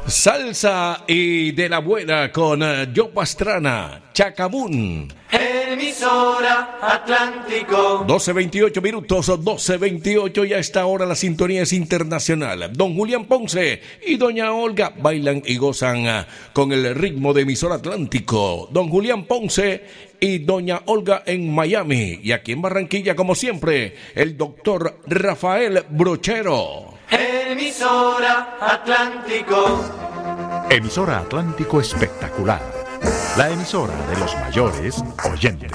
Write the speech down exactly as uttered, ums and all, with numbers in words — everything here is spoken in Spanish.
Salsa y de la buena con uh, Joe Pastrana, Chacabún. Emisora Atlántico. doce veintiocho minutos, doce veintiocho y a esta hora la sintonía es internacional. Don Julián Ponce y doña Olga bailan y gozan uh, con el ritmo de Emisora Atlántico. Don Julián Ponce y doña Olga en Miami. Y aquí en Barranquilla, como siempre, el doctor Rafael Brochero. Emisora Atlántico. Emisora Atlántico Espectacular. La emisora de los mayores oyentes.